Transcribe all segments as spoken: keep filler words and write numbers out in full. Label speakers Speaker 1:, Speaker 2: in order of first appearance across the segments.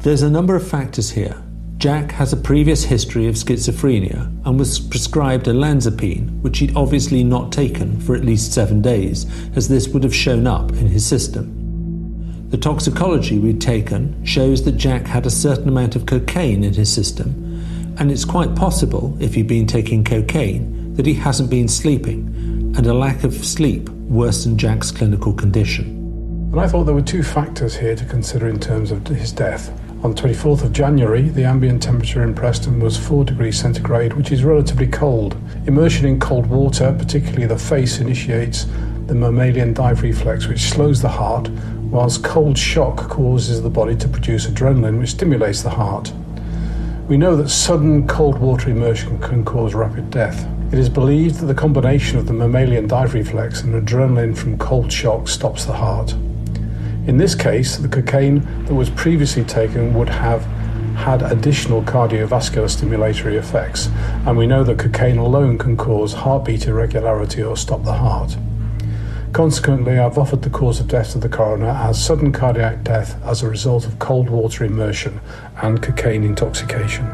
Speaker 1: There's a number of factors here. Jack has a previous history of schizophrenia and was prescribed olanzapine, which he'd obviously not taken for at least seven days, as this would have shown up in his system. The toxicology we'd taken shows that Jack had a certain amount of cocaine in his system, and it's quite possible, if he'd been taking cocaine, that he hasn't been sleeping, and a lack of sleep worsened Jack's clinical condition.
Speaker 2: And I thought there were two factors here to consider in terms of his death. On the twenty-fourth of January, the ambient temperature in Preston was four degrees centigrade, which is relatively cold. Immersion in cold water, particularly the face, initiates the mammalian dive reflex, which slows the heart, whilst cold shock causes the body to produce adrenaline, which stimulates the heart. We know that sudden cold water immersion can cause rapid death. It is believed that the combination of the mammalian dive reflex and adrenaline from cold shock stops the heart. In this case, the cocaine that was previously taken would have had additional cardiovascular stimulatory effects, and we know that cocaine alone can cause heartbeat irregularity or stop the heart. Consequently, I've offered the cause of death to the coroner as sudden cardiac death as a result of cold water immersion and cocaine intoxication.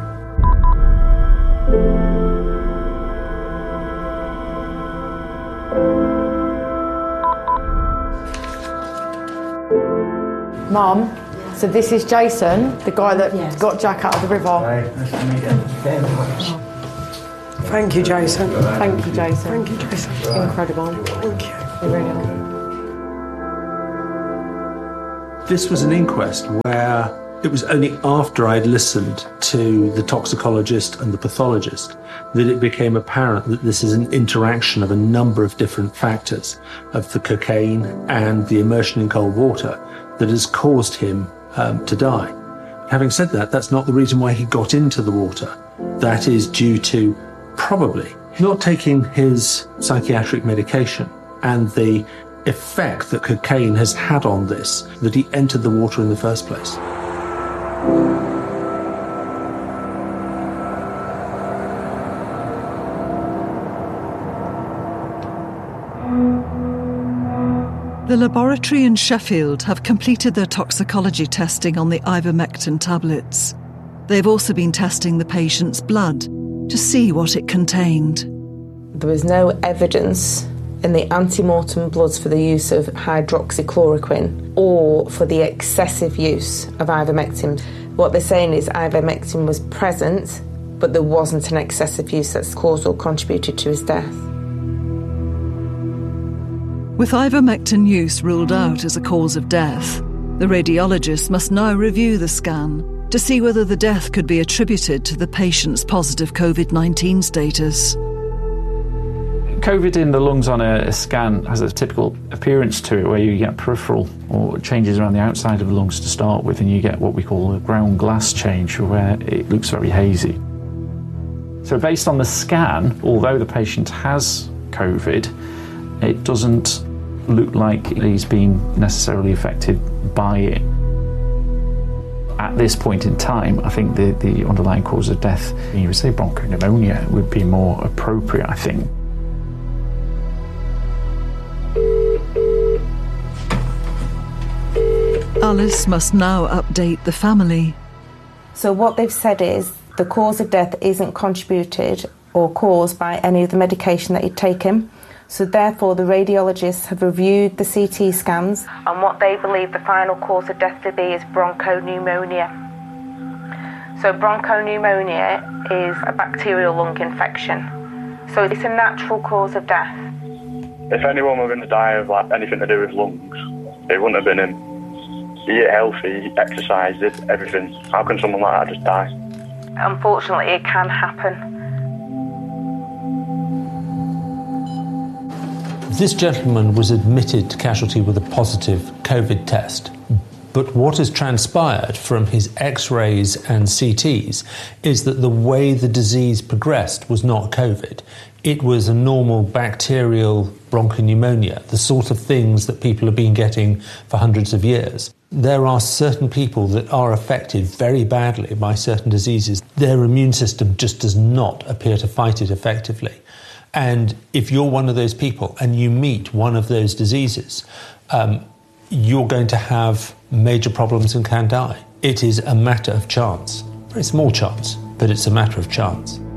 Speaker 3: Mum, so this is Jason, the guy that
Speaker 4: Yes.
Speaker 3: got Jack out of the river.
Speaker 5: Hi, nice to meet you.
Speaker 4: Thank you, Jason.
Speaker 3: Thank you, Jason.
Speaker 4: Thank you, Jason.
Speaker 3: Incredible.
Speaker 4: Thank you.
Speaker 3: You really are.
Speaker 1: This was an inquest where it was only after I'd listened to the toxicologist and the pathologist that it became apparent that this is an interaction of a number of different factors, of the cocaine and the immersion in cold water, that has caused him um, to die. Having said that, that's not the reason why he got into the water. That is due to probably not taking his psychiatric medication and the effect that cocaine has had on this, that he entered the water in the first place.
Speaker 6: The laboratory in Sheffield have completed their toxicology testing on the ivermectin tablets. They've also been testing the patient's blood to see what it contained.
Speaker 7: There was no evidence in the ante-mortem bloods for the use of hydroxychloroquine or for the excessive use of ivermectin. What they're saying is ivermectin was present, but there wasn't an excessive use that's caused or contributed to his death.
Speaker 6: With ivermectin use ruled out as a cause of death, the radiologist must now review the scan to see whether the death could be attributed to the patient's positive COVID nineteen status.
Speaker 8: COVID in the lungs on a, a scan has a typical appearance to it where you get peripheral or changes around the outside of the lungs to start with, and you get what we call a ground glass change where it looks very hazy. So based on the scan, although the patient has COVID, it doesn't look like he's been necessarily affected by it. At this point in time, I think the, the underlying cause of death, you would say bronchopneumonia, would be more appropriate, I think.
Speaker 6: Alice must now update the family.
Speaker 7: So what they've said is the cause of death isn't contributed or caused by any of the medication that he'd taken. So therefore the radiologists have reviewed the C T scans, and what they believe the final cause of death to be is bronchopneumonia. So bronchopneumonia is a bacterial lung infection. So it's a natural cause of death.
Speaker 9: If anyone were going to die of like anything to do with lungs, it wouldn't have been him. He ate healthy, he exercised, did everything. How can someone like that just die?
Speaker 7: Unfortunately, it can happen.
Speaker 1: This gentleman was admitted to casualty with a positive COVID test, but what has transpired from his X-rays and C Ts is that the way the disease progressed was not COVID. It was a normal bacterial bronchopneumonia, the sort of things that people have been getting for hundreds of years. There are certain people that are affected very badly by certain diseases. Their immune system just does not appear to fight it effectively. And if you're one of those people and you meet one of those diseases, um, you're going to have major problems and can die. It is a matter of chance. Very small chance, but it's a matter of chance.